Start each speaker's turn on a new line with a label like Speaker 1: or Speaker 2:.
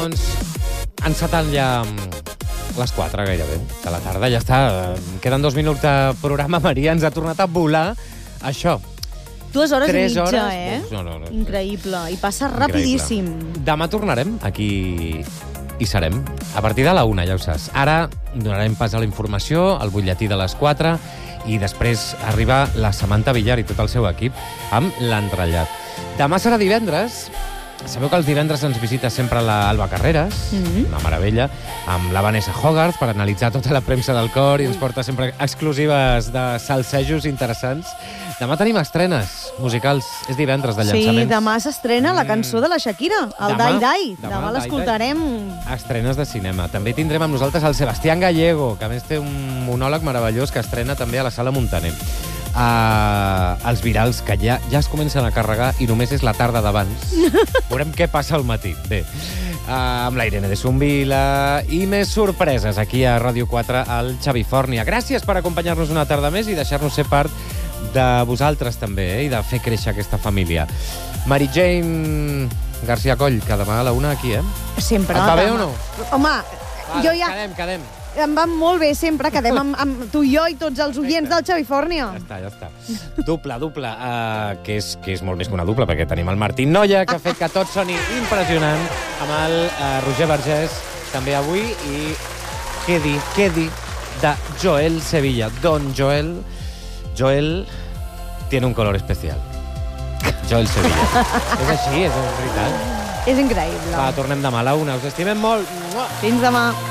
Speaker 1: Doncs encetant ja les 4 gairebé de la tarda. Ja està. Queden 2 minuts de programa. Maria ens ha tornat a volar això.
Speaker 2: 2 hores i
Speaker 1: 3
Speaker 2: mitja,
Speaker 1: hores. No.
Speaker 2: Increïble. I passa rapidíssim.
Speaker 1: Demà tornarem. Aquí hi serem. A partir de la 1, ja ho saps. Ara donarem pas a la informació, al butlletí de les 4, i després arriba la Samantha Villar i tot el seu equip amb l'entrellat. Demà serà divendres. Sabeu que els divendres ens visita sempre l'Alba Carreras, una meravella, amb la Vanessa Hogarth per analitzar tota la premsa del cor i ens porta sempre exclusives de salsejos interessants. Demà tenim estrenes musicals. És divendres de llançaments.
Speaker 2: Sí, demà s'estrena la cançó de la Shakira, el Dai Dai. Demà l'escoltarem.
Speaker 1: Estrenes de cinema. També tindrem amb nosaltres el Sebastián Gallego, que a més té un monòleg meravellós que estrena també a la Sala Montaner. Els virals que ja es comencen a carregar i només és la tarda d'abans. Veurem què passa al matí. Bé, amb la Irene de Zumbila i més sorpreses aquí a Ràdio 4 al Xavi Fòrnia. Gràcies per acompanyar-nos una tarda més i deixar-nos ser part de vosaltres també, i de fer créixer aquesta família. Mary Jane García Coll, que demà a la 1 aquí,
Speaker 2: Sempre.
Speaker 1: Et va bé o no?
Speaker 2: Home, jo ja...
Speaker 1: Quedem.
Speaker 2: Em va molt bé sempre, quedem amb tu i jo i tots els oients del Xavi Fòrnia.
Speaker 1: Ja està. Dupla, que és molt més que una dupla, perquè tenim el Martín Noia, que ha fet que tot soni impressionant, amb el Roger Vergés, també avui, i què dir de Joel Sevilla. Don Joel tiene un color especial. Joel Sevilla. És així, és veritat.
Speaker 2: És increïble.
Speaker 1: Va, tornem demà a la 1. Us estimem molt.
Speaker 2: Fins demà.